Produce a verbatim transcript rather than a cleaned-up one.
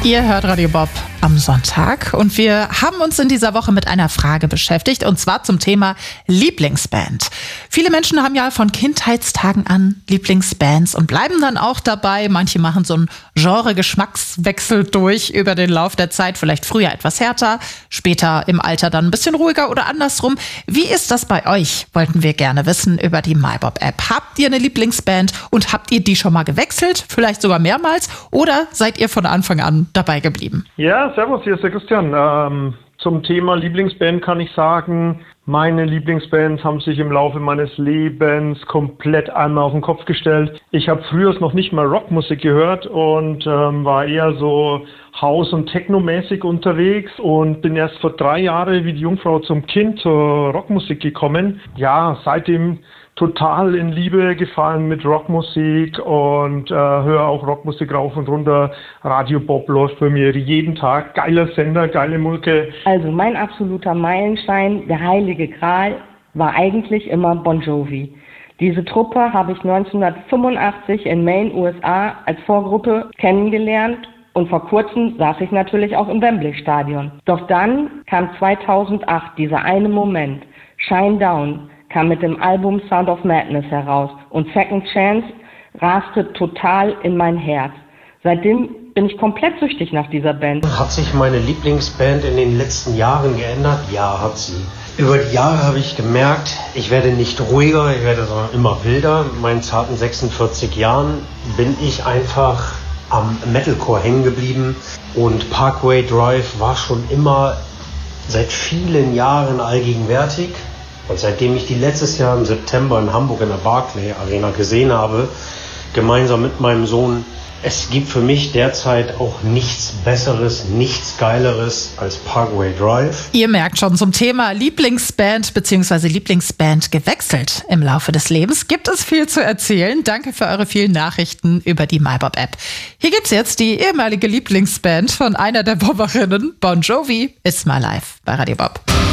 Ihr hört Radio Bob am Sonntag und wir haben uns in dieser Woche mit einer Frage beschäftigt und zwar zum Thema Lieblingsband. Viele Menschen haben ja von Kindheitstagen an Lieblingsbands und bleiben dann auch dabei. Manche machen so einen Genre-Geschmackswechsel durch über den Lauf der Zeit, vielleicht früher etwas härter, später im Alter dann ein bisschen ruhiger oder andersrum. Wie ist das bei euch? Wollten wir gerne wissen über die MyBob-App. Habt ihr eine Lieblingsband und habt ihr die schon mal gewechselt? Vielleicht sogar mehrmals? Oder seid ihr von Anfang an dabei geblieben? Ja, servus, hier ist der Christian. Ähm, zum Thema Lieblingsband kann ich sagen, meine Lieblingsbands haben sich im Laufe meines Lebens komplett einmal auf den Kopf gestellt. Ich habe früher noch nicht mal Rockmusik gehört und ähm, war eher so House- und Techno-mäßig unterwegs und bin erst vor drei Jahren wie die Jungfrau zum Kind zur Rockmusik gekommen. Ja, seitdem total in Liebe gefallen mit Rockmusik und äh, höre auch Rockmusik rauf und runter. Radio Bob läuft bei mir jeden Tag. Geiler Sender, geile Mucke. Also mein absoluter Meilenstein, der heilige Gral, war eigentlich immer Bon Jovi. Diese Truppe habe ich neunzehnhundertfünfundachtzig in Maine, U S A, als Vorgruppe kennengelernt. Und vor kurzem saß ich natürlich auch im Wembley-Stadion. Doch dann kam zweitausendacht dieser eine Moment, Shine Down, kam mit dem Album Sound of Madness heraus und Second Chance raste total in mein Herz. Seitdem bin ich komplett süchtig nach dieser Band. Hat sich meine Lieblingsband in den letzten Jahren geändert? Ja, hat sie. Über die Jahre habe ich gemerkt, ich werde nicht ruhiger, ich werde sondern immer wilder. In meinen zarten sechsundvierzig Jahren bin ich einfach am Metalcore hängen geblieben und Parkway Drive war schon immer seit vielen Jahren allgegenwärtig. Und seitdem ich die letztes Jahr im September in Hamburg in der Barclay Arena gesehen habe, gemeinsam mit meinem Sohn, es gibt für mich derzeit auch nichts Besseres, nichts Geileres als Parkway Drive. Ihr merkt schon, zum Thema Lieblingsband bzw. Lieblingsband gewechselt im Laufe des Lebens gibt es viel zu erzählen. Danke für eure vielen Nachrichten über die MyBob-App. Hier gibt's jetzt die ehemalige Lieblingsband von einer der Bobberinnen, Bon Jovi, It's My Life bei Radio Bob.